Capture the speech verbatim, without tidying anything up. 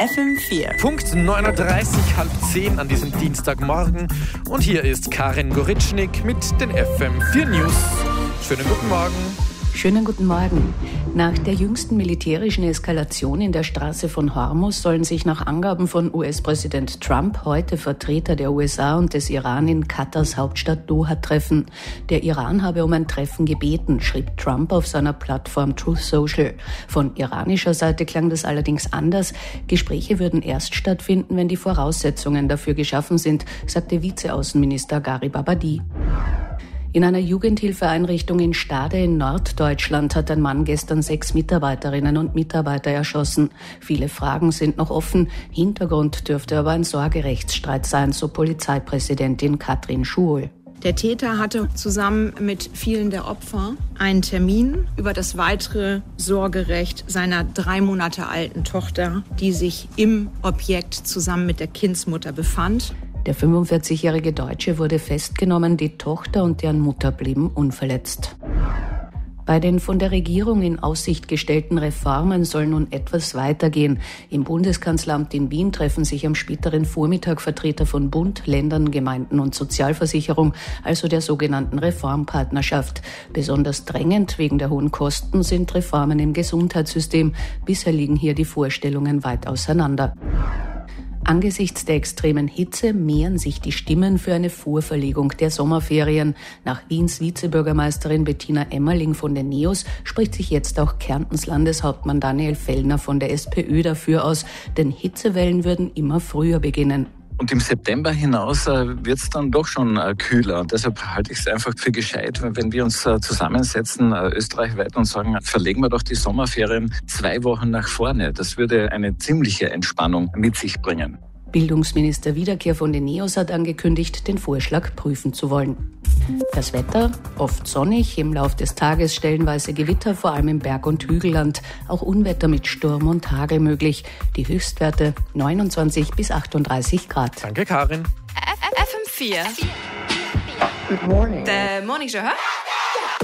F M vier. Punkt neun Uhr dreißig, halb zehn an diesem Dienstagmorgen. Und hier ist Karin Goritschnik mit den F M vier News. Schönen guten Morgen. Schönen guten Morgen. Nach der jüngsten militärischen Eskalation in der Straße von Hormuz sollen sich nach Angaben von U S-Präsident Trump heute Vertreter der U S A und des Iran in Katars Hauptstadt Doha treffen. Der Iran habe um ein Treffen gebeten, schrieb Trump auf seiner Plattform Truth Social. Von iranischer Seite klang das allerdings anders. Gespräche würden erst stattfinden, wenn die Voraussetzungen dafür geschaffen sind, sagte Vizeaußenminister Gharib Abadi. In einer Jugendhilfeeinrichtung in Stade in Norddeutschland hat ein Mann gestern sechs Mitarbeiterinnen und Mitarbeiter erschossen. Viele Fragen sind noch offen. Hintergrund dürfte aber ein Sorgerechtsstreit sein, so Polizeipräsidentin Katrin Schuhl. Der Täter hatte zusammen mit vielen der Opfer einen Termin über das weitere Sorgerecht seiner drei Monate alten Tochter, die sich im Objekt zusammen mit der Kindsmutter befand. Der fünfundvierzigjährige Deutsche wurde festgenommen, die Tochter und deren Mutter blieben unverletzt. Bei den von der Regierung in Aussicht gestellten Reformen soll nun etwas weitergehen. Im Bundeskanzleramt in Wien treffen sich am späteren Vormittag Vertreter von Bund, Ländern, Gemeinden und Sozialversicherung, also der sogenannten Reformpartnerschaft. Besonders drängend wegen der hohen Kosten sind Reformen im Gesundheitssystem. Bisher liegen hier die Vorstellungen weit auseinander. Angesichts der extremen Hitze mehren sich die Stimmen für eine Vorverlegung der Sommerferien. Nach Wiens Vizebürgermeisterin Bettina Emmerling von den NEOS spricht sich jetzt auch Kärntens Landeshauptmann Daniel Fellner von der SPÖ dafür aus, denn Hitzewellen würden immer früher beginnen. Und im September hinaus äh, wird es dann doch schon äh, kühler. Und deshalb halte ich es einfach für gescheit, wenn wir uns äh, zusammensetzen, äh, österreichweit, und sagen, verlegen wir doch die Sommerferien zwei Wochen nach vorne. Das würde eine ziemliche Entspannung mit sich bringen. Bildungsminister Wiederkehr von den NEOS hat angekündigt, den Vorschlag prüfen zu wollen. Das Wetter, oft sonnig, im Lauf des Tages stellenweise Gewitter, vor allem im Berg- und Hügelland. Auch Unwetter mit Sturm und Hagel möglich. Die Höchstwerte neunundzwanzig bis achtunddreißig Grad. Danke, Karin. F M vier. Good morning. The Morning Show, hä?